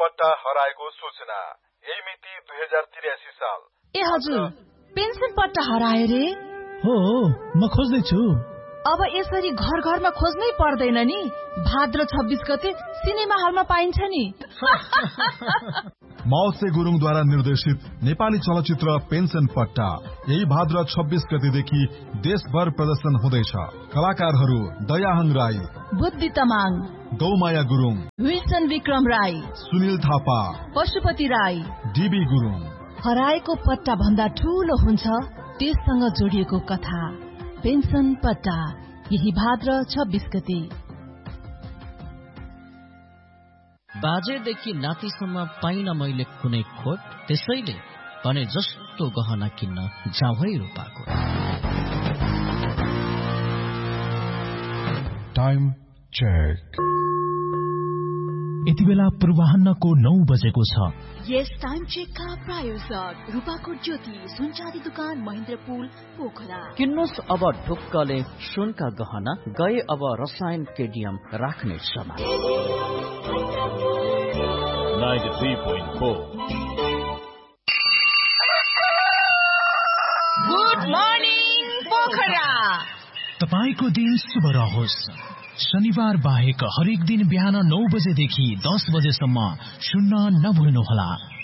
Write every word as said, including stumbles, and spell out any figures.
पट्टा हराएको सूचना। यही मिति दुई हजार त्रियासी साल। ए हजुर, पेन्सन पट्टा हराए रे? हो, म खोज्दैछु। अब यसरी घर घरमा खोज्नै पर्दैन नि। भाद्र छब्बीस गते सिनेमा हलमा पाइन्छ नि। माओसे गुरुङद्वारा निर्देशित नेपाली चलचित्र पेन्सन पट्टा यही भाद्र छब्बीस गतेदेखि देशभर प्रदर्शन हुँदैछ। कलाकारहरू दयाहाङ राई, बुद्धि तमाङ, गौमाया गुरुङ, विल्सन विक्रम राई, सुनिल थापा, पशुपति राई, डीबी गुरुङ। हराएको पट्टा भन्दा ठूलो हुन्छ त्यससँग जोडिएको कथा। पेन्सन पट्टा यही भाद्र छब्बीस गते। बाजेदेखि नातिसम्म पाइन मैले कुनै खोट, त्यसैले भने जस्तो गहना किन्न जाउँ है रूपाको। Time check. यति बेला पूर्वाह्नको नौ बजेको छ। यस टाइम चेकका प्रायोजक रूपाकोट ज्योति सुनचाँदी दुकान महेन्द्रपुल पोखरा। किन्नुस् अब ढुक्कले सुनका गहना, गए अब रसायन केडियम राख्ने समय। Good morning Pokhara. तपाईको दिन शुभ रहोस्। शनिबार बाहेक हरेक दिन बिहान नौ बजेदेखि दस बजेसम्म सुन्न नभुल्नुहोला।